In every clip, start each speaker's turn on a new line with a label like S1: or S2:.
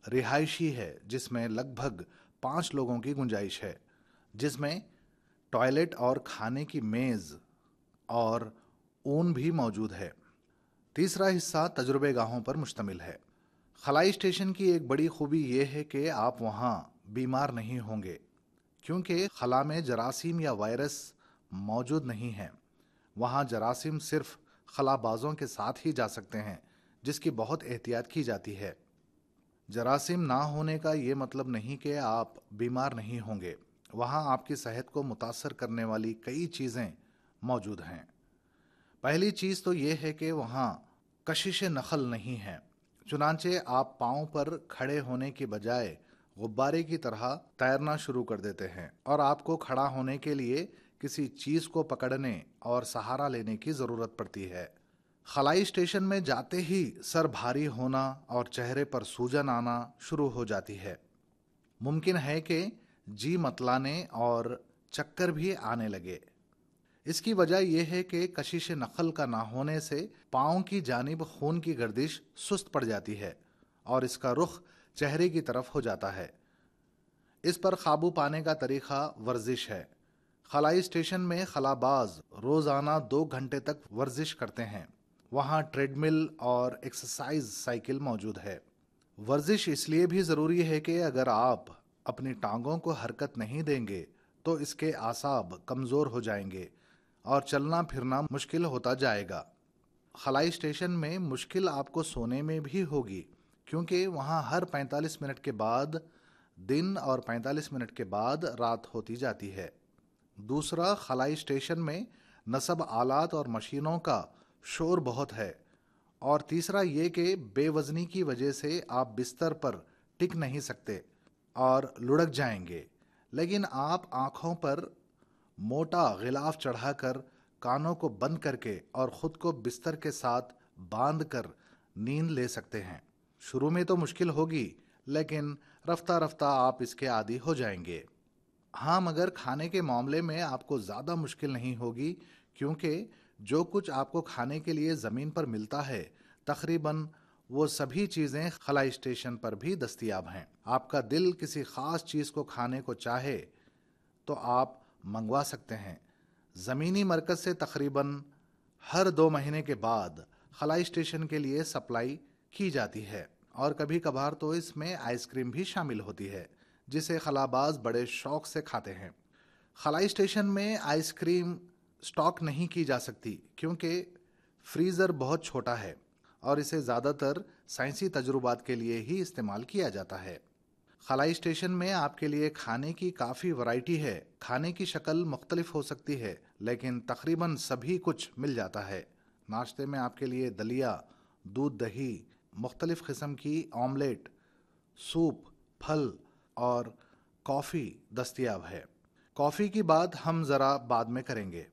S1: رہائشی ہے جس میں لگ بھگ 5 لوگوں کی گنجائش ہے، جس میں ٹوائلٹ اور کھانے کی میز اور اون بھی موجود ہے۔ تیسرا حصہ تجربے گاہوں پر مشتمل ہے۔ خلائی اسٹیشن کی ایک بڑی خوبی یہ ہے کہ آپ وہاں بیمار نہیں ہوں گے، کیونکہ خلا میں جراثیم یا وائرس موجود نہیں ہیں۔ وہاں جراثیم صرف خلا بازوں کے ساتھ ہی جا سکتے ہیں، جس کی بہت احتیاط کی جاتی ہے۔ جراثیم نہ ہونے کا یہ مطلب نہیں کہ آپ بیمار نہیں ہوں گے۔ وہاں آپ کی صحت کو متاثر کرنے والی کئی چیزیں موجود ہیں۔ پہلی چیز تو یہ ہے کہ وہاں کشش نخل نہیں ہے، چنانچہ آپ پاؤں پر کھڑے ہونے کی بجائے غبارے کی طرح تیرنا شروع کر دیتے ہیں، اور آپ کو کھڑا ہونے کے لیے کسی چیز کو پکڑنے اور سہارا لینے کی ضرورت پڑتی ہے۔ خلائی اسٹیشن میں جاتے ہی سر بھاری ہونا اور چہرے پر سوجن آنا شروع ہو جاتی ہے۔ ممکن ہے کہ جی متلانے اور چکر بھی آنے لگے۔ اس کی وجہ یہ ہے کہ کشش نخل کا نہ ہونے سے پاؤں کی جانب خون کی گردش سست پڑ جاتی ہے اور اس کا رخ چہرے کی طرف ہو جاتا ہے۔ اس پر قابو پانے کا طریقہ ورزش ہے۔ خلائی اسٹیشن میں خلاباز روزانہ 2 گھنٹے تک ورزش کرتے ہیں۔ وہاں ٹریڈ مل اور ایکسرسائز سائیکل موجود ہے۔ ورزش اس لیے بھی ضروری ہے کہ اگر آپ اپنی ٹانگوں کو حرکت نہیں دیں گے تو اس کے اعصاب کمزور ہو جائیں گے اور چلنا پھرنا مشکل ہوتا جائے گا۔ خلائی اسٹیشن میں مشکل آپ کو سونے میں بھی ہوگی، کیونکہ وہاں ہر 45 منٹ کے بعد دن اور 45 منٹ کے بعد رات ہوتی جاتی ہے۔ دوسرا، خلائی اسٹیشن میں نصب آلات اور مشینوں کا شور بہت ہے، اور تیسرا یہ کہ بے وزنی کی وجہ سے آپ بستر پر ٹک نہیں سکتے اور لڑک جائیں گے، لیکن آپ آنکھوں پر موٹا غلاف چڑھا کر، کانوں کو بند کر کے اور خود کو بستر کے ساتھ باندھ کر نیند لے سکتے ہیں۔ شروع میں تو مشکل ہوگی، لیکن رفتہ رفتہ آپ اس کے عادی ہو جائیں گے۔ ہاں، مگر کھانے کے معاملے میں آپ کو زیادہ مشکل نہیں ہوگی، کیونکہ جو کچھ آپ کو کھانے کے لیے زمین پر ملتا ہے تقریباً وہ سبھی چیزیں خلائی اسٹیشن پر بھی دستیاب ہیں۔ آپ کا دل کسی خاص چیز کو کھانے کو چاہے تو آپ منگوا سکتے ہیں۔ زمینی مرکز سے تقریباً ہر 2 مہینے کے بعد خلائی اسٹیشن کے لیے سپلائی کی جاتی ہے، اور کبھی کبھار تو اس میں آئس کریم بھی شامل ہوتی ہے، جسے خلاباز بڑے شوق سے کھاتے ہیں۔ خلائی اسٹیشن میں آئس کریم سٹاک نہیں کی جا سکتی، کیونکہ فریزر بہت چھوٹا ہے اور اسے زیادہ تر سائنسی تجربات کے لیے ہی استعمال کیا جاتا ہے۔ خلائی اسٹیشن میں آپ کے لیے کھانے کی کافی ورائٹی ہے۔ کھانے کی شکل مختلف ہو سکتی ہے، لیکن تقریباً سبھی کچھ مل جاتا ہے۔ ناشتے میں آپ کے لیے دلیا، دودھ دہی، مختلف قسم کی آملیٹ، سوپ، پھل اور کافی دستیاب ہے۔ کافی کی بات ہم ذرا بعد میں کریں گے۔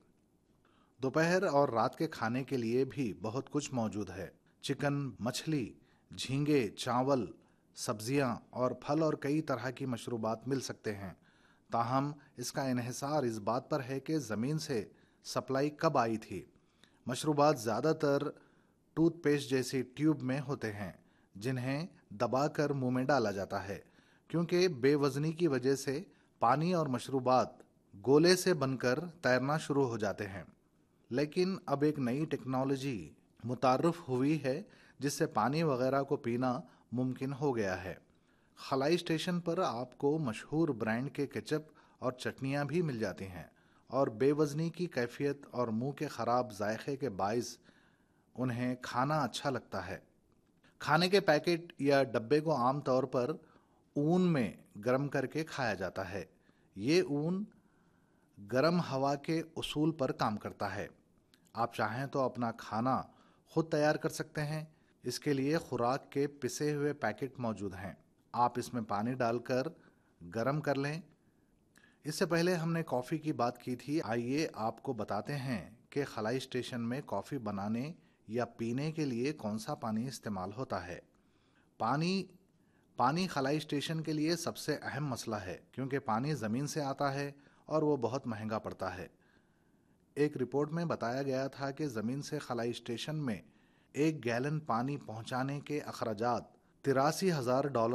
S1: دوپہر اور رات کے کھانے کے لیے بھی بہت کچھ موجود ہے۔ چکن، مچھلی، جھینگے، چاول، سبزیاں اور پھل اور کئی طرح کی مشروبات مل سکتے ہیں۔ تاہم اس کا انحصار اس بات پر ہے کہ زمین سے سپلائی کب آئی تھی۔ مشروبات زیادہ تر ٹوتھ پیسٹ جیسی ٹیوب میں ہوتے ہیں، جنہیں دبا کر منہ میں ڈالا جاتا ہے، کیونکہ بے وزنی کی وجہ سے پانی اور مشروبات گولے سے بن کر تیرنا شروع ہو جاتے ہیں۔ لیکن اب ایک نئی ٹیکنالوجی متعارف ہوئی ہے جس سے پانی وغیرہ کو پینا ممکن ہو گیا ہے۔ خلائی اسٹیشن پر آپ کو مشہور برانڈ کے کیچپ اور چٹنیاں بھی مل جاتی ہیں، اور بے وزنی کی کیفیت اور منہ کے خراب ذائقے کے باعث انہیں کھانا اچھا لگتا ہے۔ کھانے کے پیکٹ یا ڈبے کو عام طور پر اون میں گرم کر کے کھایا جاتا ہے۔ یہ اون گرم ہوا کے اصول پر کام کرتا ہے۔ آپ چاہیں تو اپنا کھانا خود تیار کر سکتے ہیں۔ اس کے لیے خوراک کے پسے ہوئے پیکٹ موجود ہیں۔ آپ اس میں پانی ڈال کر گرم کر لیں۔ اس سے پہلے ہم نے کافی کی بات کی تھی۔ آئیے آپ کو بتاتے ہیں کہ خلائی اسٹیشن میں کافی بنانے یا پینے کے لیے کون سا پانی استعمال ہوتا ہے۔ پانی خلائی اسٹیشن کے لیے سب سے اہم مسئلہ ہے، کیونکہ پانی زمین سے آتا ہے اور وہ بہت مہنگا پڑتا ہے۔ ایک رپورٹ میں بتایا گیا تھا کہ زمین سے خلائی اسٹیشن میں 1 گیلن پانی پہنچانے کے اخراجات $83,000